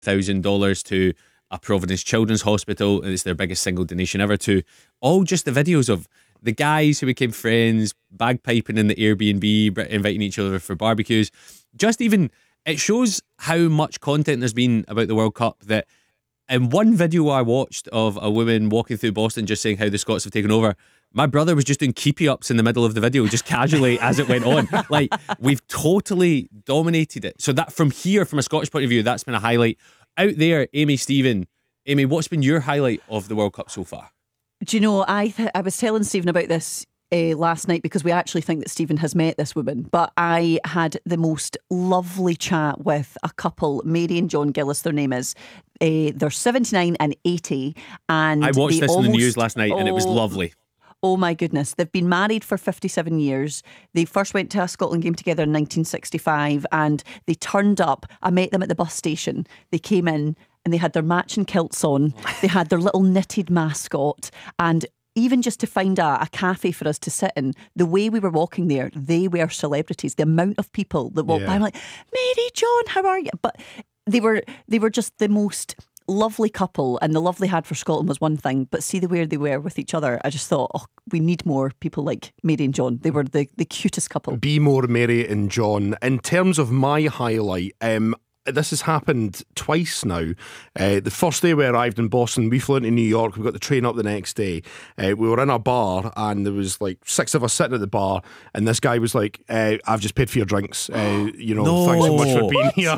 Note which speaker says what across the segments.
Speaker 1: $1,000 to a Providence Children's Hospital. It's their biggest single donation ever, to all just the videos of the guys who became friends, bagpiping in the Airbnb, inviting each other for barbecues. Just even, it shows how much content there's been about the World Cup, that in one video I watched of a woman walking through Boston just saying how the Scots have taken over, my brother was just doing keepy ups in the middle of the video, just casually as it went on. Like, we've totally dominated it. So that, from here, from a Scottish point of view, that's been a highlight. Out there, Amy, Stephen, Amy, what's been your highlight of the World Cup so far?
Speaker 2: Do you know, I was telling Stephen about this last night, because we actually think that Stephen has met this woman, but I had the most lovely chat with a couple, Mary and John Gillis, their name is. They're 79 and 80, and
Speaker 1: I watched this in the news last night, and it was lovely.
Speaker 2: Oh my goodness. They've been married for 57 years. They first went to a Scotland game together in 1965, and they turned up. I met them at the bus station. They came in and they had their matching kilts on. They had their little knitted mascot, and even just to find a cafe for us to sit in, the way we were walking there, they were celebrities. The amount of people that walked by, I'm like, Mary, John, how are you? But they were just the most lovely couple, and the love they had for Scotland was one thing, but see the way they were with each other, I just thought, oh, we need more people like Mary and John. They were the cutest couple.
Speaker 3: Be more Mary and John. In terms of my highlight, this has happened twice now. The first day we arrived in Boston, we flew into New York, we got the train up the next day. We were in a bar, and there was like 6 of us sitting at the bar, and this guy was like, I've just paid for your drinks, thanks so much for being here.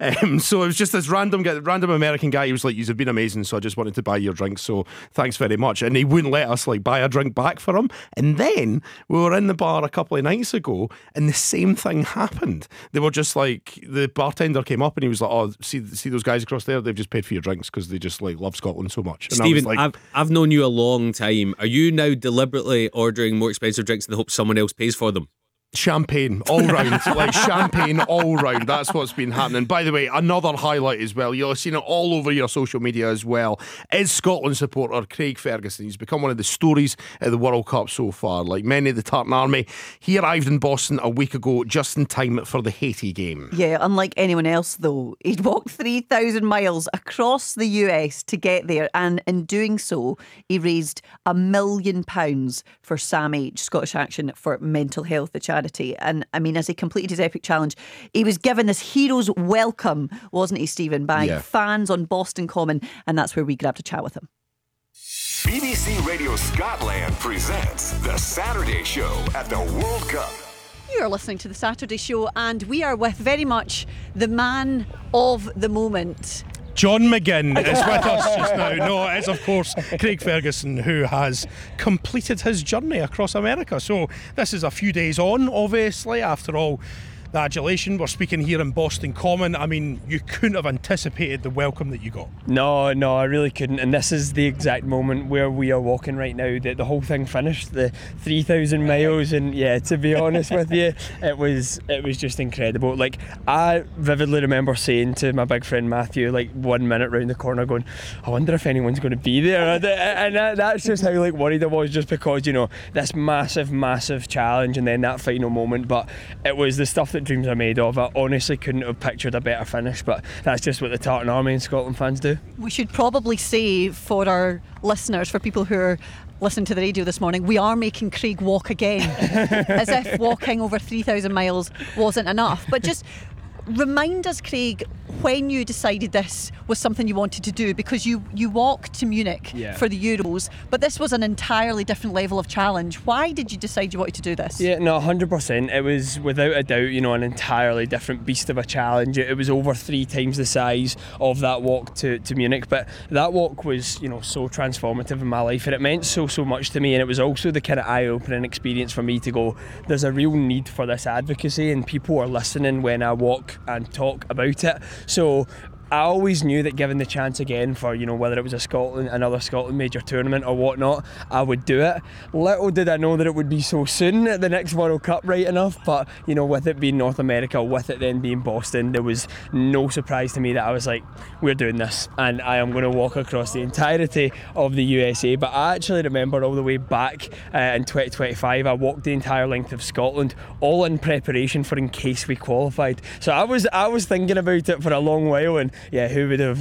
Speaker 3: So it was just this random American guy. He was like, you've been amazing, so I just wanted to buy your drinks, so thanks very much. And he wouldn't let us like buy a drink back for him. And then we were in the bar a couple of nights ago, and the same thing happened. They were just like, the bartender came up and he was like, oh, see those guys across there, they've just paid for your drinks because they just like love Scotland so much. And
Speaker 1: Stephen,
Speaker 3: like,
Speaker 1: I've known you a long time. Are you now deliberately ordering more expensive drinks in the hope someone else pays for them?
Speaker 3: Champagne all round, like champagne all round. That's what's been happening. By the way, another highlight as well, you'll have seen it all over your social media as well, is Scotland supporter Craig Ferguson. He's become one of the stories of the World Cup so far. Like many of the Tartan Army, he arrived in Boston a week ago just in time for the Haiti game.
Speaker 2: Yeah, unlike anyone else though, he'd walked 3,000 miles across the US to get there, and in doing so he raised £1 million for SAMH, Scottish Action for Mental Health, the charity. And I mean, as he completed his epic challenge, he was given this hero's welcome, wasn't he, Stephen, by fans on Boston Common, and that's where we grabbed a chat with him.
Speaker 4: BBC Radio Scotland presents The Saturday Show at the World Cup.
Speaker 2: You're listening to The Saturday Show, and we are with very much the man of the moment.
Speaker 5: John McGinn is with us just now. No, it is of course Craig Ferguson, who has completed his journey across America. So this is a few days on, obviously, after all the adulation. We're speaking here in Boston Common. I mean, you couldn't have anticipated the welcome that you got.
Speaker 6: No, I really couldn't. And this is the exact moment where we are walking right now that the whole thing finished, the 3,000 miles. And yeah, to be honest with you, it was just incredible. Like, I vividly remember saying to my big friend Matthew, like 1 minute round the corner, going, I wonder if anyone's going to be there. And that's just how like worried I was, just because, you know, this massive challenge and then that final moment. But it was the stuff that dreams are made of. I honestly couldn't have pictured a better finish, but that's just what the Tartan Army and Scotland fans do.
Speaker 2: We should probably say for our listeners, for people who are listening to the radio this morning, we are making Craig walk again, as if walking over 3,000 miles wasn't enough. But just remind us, Craig, when you decided this was something you wanted to do, because you walked to Munich for the Euros, but this was an entirely different level of challenge. Why did you decide you wanted to do this?
Speaker 6: Yeah, no, 100%. It was without a doubt, you know, an entirely different beast of a challenge. It was over 3 times the size of that walk to Munich, but that walk was, you know, so transformative in my life, and it meant so much to me. And it was also the kind of eye-opening experience for me to go, there's a real need for this advocacy, and people are listening when I walk and talk about it. So I always knew that given the chance again for, you know, whether it was another Scotland major tournament or whatnot, I would do it. Little did I know that it would be so soon at the next World Cup, right enough, but, you know, with it being North America, with it then being Boston, there was no surprise to me that I was like, we're doing this, and I am going to walk across the entirety of the USA. But I actually remember all the way back in 2025, I walked the entire length of Scotland, all in preparation for in case we qualified. So I was thinking about it for a long while, and yeah, who would have